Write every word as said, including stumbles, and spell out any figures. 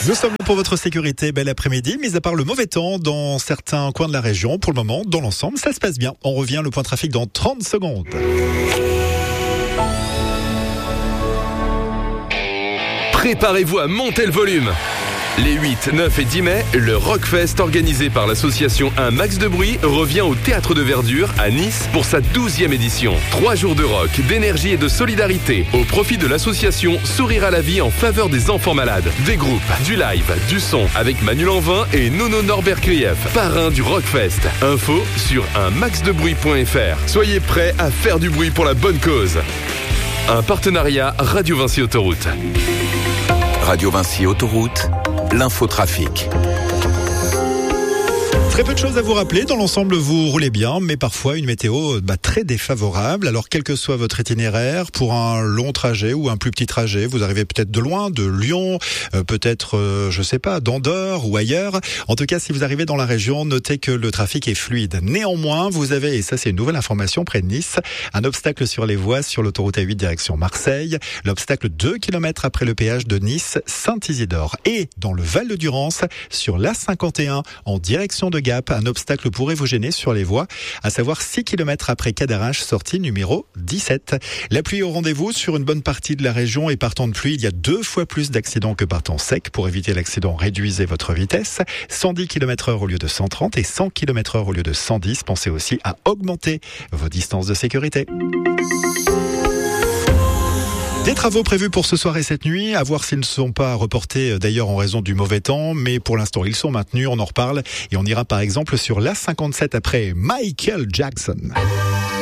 Nous sommes là pour votre sécurité. Bel après-midi. Mis à part le mauvais temps dans certains coins de la région, pour le moment, dans l'ensemble, ça se passe bien. On revient le point trafic dans trente secondes. Préparez-vous à monter le volume. Les huit, neuf et dix mai, le Rockfest organisé par l'association Un Max de Bruit revient au Théâtre de Verdure à Nice pour sa douzième édition. Trois jours de rock, d'énergie et de solidarité au profit de l'association Sourire à la vie en faveur des enfants malades. Des groupes, du live, du son avec Manu Lanvin et Nono Norbert Krief, parrain du Rockfest. Info sur un max de bruit point f r. Soyez prêts à faire du bruit pour la bonne cause. Un partenariat Radio Vinci Autoroute. Radio Vinci Autoroute, l'infotrafic. Très peu de choses à vous rappeler. Dans l'ensemble, vous roulez bien, mais parfois une météo bah, très défavorable. Alors, quel que soit votre itinéraire, pour un long trajet ou un plus petit trajet, vous arrivez peut-être de loin, de Lyon, euh, peut-être, euh, je sais pas, d'Andorre ou ailleurs. En tout cas, si vous arrivez dans la région, notez que le trafic est fluide. Néanmoins, vous avez, et ça c'est une nouvelle information près de Nice, un obstacle sur les voies sur l'autoroute A huit direction Marseille. L'obstacle deux kilomètres après le péage de Nice, Saint-Isidore. Et dans le Val de Durance, sur l'A cinquante et un, en direction de Gap, un obstacle pourrait vous gêner sur les voies, à savoir six kilomètres après Cadarache, sortie numéro dix-sept. La pluie au rendez-vous sur une bonne partie de la région et par temps de pluie, il y a deux fois plus d'accidents que par temps sec. Pour éviter l'accident, réduisez votre vitesse. cent dix kilomètres heure au lieu de cent trente et cent kilomètres heure au lieu de cent dix. Pensez aussi à augmenter vos distances de sécurité. Des travaux prévus pour ce soir et cette nuit, à voir s'ils ne sont pas reportés d'ailleurs en raison du mauvais temps, mais pour l'instant ils sont maintenus, on en reparle et on ira par exemple sur l'A cinquante-sept après Michael Jackson.